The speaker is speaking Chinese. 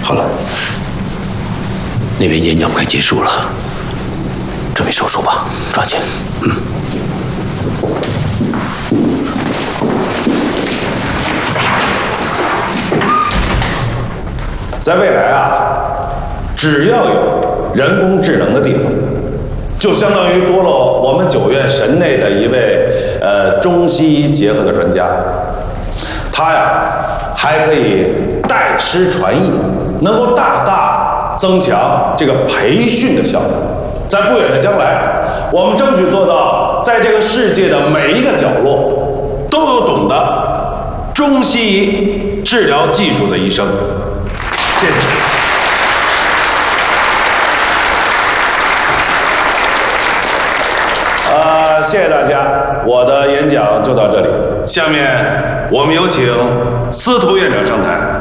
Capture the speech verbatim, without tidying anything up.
好了，那边演讲快结束了，准备手术吧，抓紧。嗯。 在未来啊，只要有人工智能的地方，就相当于多了我们九院神内的一位呃中西医结合的专家。他呀还可以代师传艺，能够大大增强这个培训的效果。在不远的将来，我们争取做到，在这个世界的每一个角落，都有懂得中西医治疗技术的医生。谢谢。呃，谢谢大家，我的演讲就到这里。下面我们有请司徒院长上台。